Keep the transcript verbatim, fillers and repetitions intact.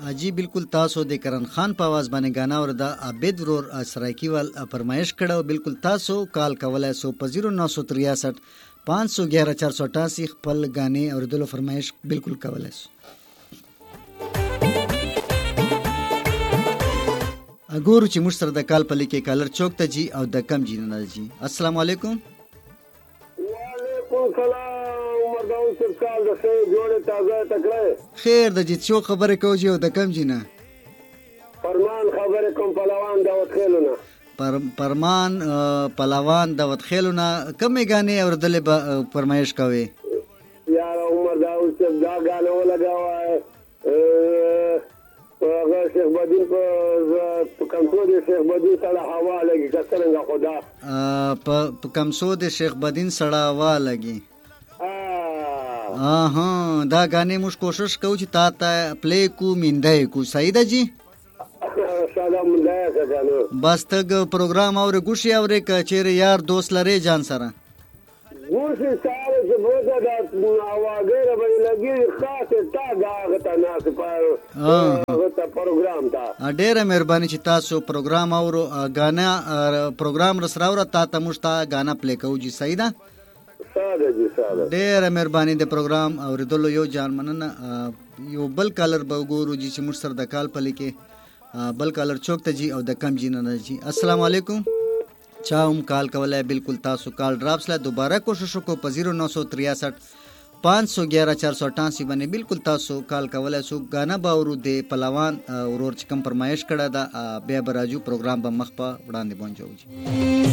जी बिल्कुल تاسو د کرن خان په आवाज باندې غانا ور د عابد ورور سرایکیوال فرمایش کړو. بالکل تاسو کال کولای سو په صفر نو ترې شش پانچ سو گیارہ چار سو اٹھاسی خپل غانې او دلو فرمایش بالکل کولای سو. اګورو چې موږ سره د کال په لیکه کالر چوک ته جی او د کم جی نه جی. السلام علیکم. وعلیکم السلام. عمر داود صاحب کال د خیر جوړه تازه تکړه خیر د جی څو خبره کو جی او د کم جی نه فرمان خبره کوم پهلوان داوت خیلونه پر پرمان پهلوان داوت خیلونه کمې غانې اور دلې فرمایش کوي. یار عمر داود صاحب دا غانې ولګاوه هغه شیخ بدین په کمسو د شیخ بدین سره هوا لګي کسرنګ خدا په کمسو د شیخ بدین سره هوا لګي. ها ها دا غانې موږ کوشش کوو چې تا ته پلی کو میندای کو. صحیح ده جی. سلام مندای کنه بس تګ پروګرام اور ګوشي اور ک چیرې یار دوست لري جان سره ګوشي سره چې بوزه دا اواګره به لګي خاصه تا غاغه ناس په هغه پروګرام تا. ډیره مهرباني چې تاسو پروګرام اور غانا پروګرام رسراو را تا ته مشتا غانا پلی کوو جی. صحیح ده. ساده جی ساده. ډیره مهرباني د پروګرام اور دلو یو جان مننه. یو بل کالر به ګورو جی چې موږ سره د کال په لیکه بل کالر چوک ته جی او د کم جی نه جی. السلام علیکم. چا هم کال کولای بالکل تاسو کال ډراپس لا دوباره کوشش وکړو په صفر نو ترې شش پانچ سو گیارہ چار سو اٹھاسی باندې بالکل تاسو کال کولای سو. غانا باورو د پهلوان ورور چې کوم فرمایش کړه دا بیا براجو پروګرام به مخ په وړاندې بونجو جی.